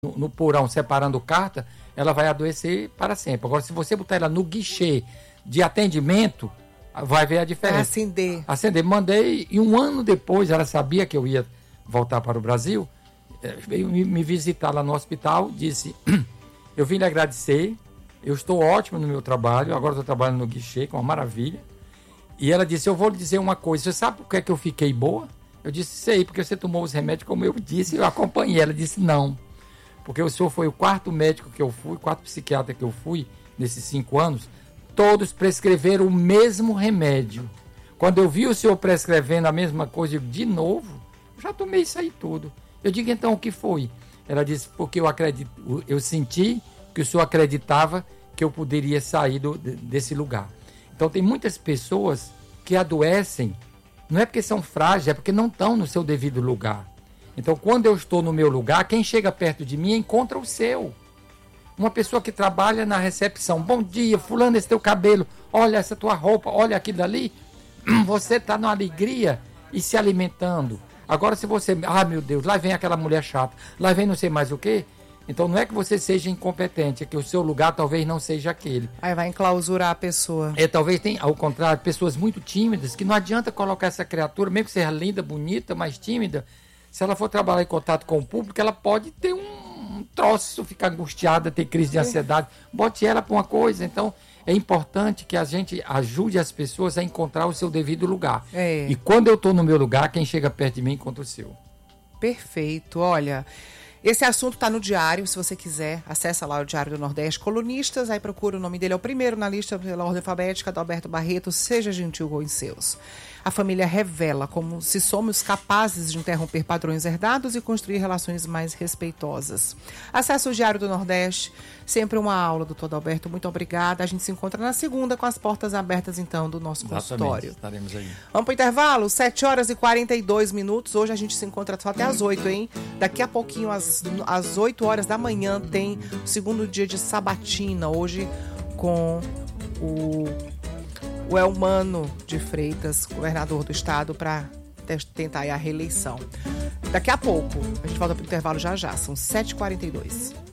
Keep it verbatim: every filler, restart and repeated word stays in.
no, no porão separando carta, ela vai adoecer para sempre. Agora, se você botar ela no guichê de atendimento, vai ver a diferença. Acender. Acender. Mandei e um ano depois, ela sabia que eu ia voltar para o Brasil, veio me visitar lá no hospital, disse, eu vim lhe agradecer, eu estou ótimo no meu trabalho, agora estou trabalhando no guichê, que é uma maravilha. E ela disse, eu vou lhe dizer uma coisa, você sabe por que, é que eu fiquei boa? Eu disse, sei, porque você tomou os remédios como eu disse, eu acompanhei. Ela disse, não, porque o senhor foi o quarto médico que eu fui, quarto psiquiatra que eu fui, nesses cinco anos, todos prescreveram o mesmo remédio. Quando eu vi o senhor prescrevendo a mesma coisa, eu digo, de novo? Eu já tomei isso aí tudo. Eu digo, então, o que foi? Ela disse, porque eu, acredito, eu senti que o senhor acreditava que eu poderia sair do, desse lugar. Então, tem muitas pessoas que adoecem, não é porque são frágeis, é porque não estão no seu devido lugar. Então, quando eu estou no meu lugar, quem chega perto de mim encontra o seu. Uma pessoa que trabalha na recepção, bom dia, fulano, esse teu cabelo, olha essa tua roupa, olha aquilo ali, você está numa alegria e se alimentando. Agora, se você, ah, meu Deus, lá vem aquela mulher chata, lá vem não sei mais o quê, então não é que você seja incompetente, é que o seu lugar talvez não seja aquele. Aí vai enclausurar a pessoa. É, talvez tenha, ao contrário, pessoas muito tímidas, que não adianta colocar essa criatura, mesmo que seja linda, bonita, mas tímida, se ela for trabalhar em contato com o público, ela pode ter um, um troço, ficar angustiada, ter crise de ansiedade. Bote ela para uma coisa. Então, é importante que a gente ajude as pessoas a encontrar o seu devido lugar. É. E quando eu estou no meu lugar, quem chega perto de mim encontra o seu. Perfeito. Olha, esse assunto está no diário, se você quiser, acessa lá o Diário do Nordeste, Colunistas, aí procura o nome dele, é o primeiro na lista pela ordem alfabética, Adalberto Barreto, seja gentil com os seus. A família revela como se somos capazes de interromper padrões herdados e construir relações mais respeitosas. Acesse o Diário do Nordeste, sempre uma aula, doutor Adalberto, muito obrigada. A gente se encontra na segunda com as portas abertas, então, do nosso Exatamente, consultório. estaremos aí. Vamos para o intervalo, sete horas e quarenta e dois minutos. Hoje a gente se encontra só até às oito, hein? Daqui a pouquinho, às, às oito horas da manhã, tem o segundo dia de sabatina. Hoje com o, o Elmano de Freitas, governador do estado, para tentar a reeleição. Daqui a pouco, a gente volta para o intervalo já já. São sete e quarenta e dois.